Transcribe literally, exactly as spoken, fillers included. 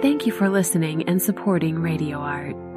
Thank you for listening and supporting Radio Art.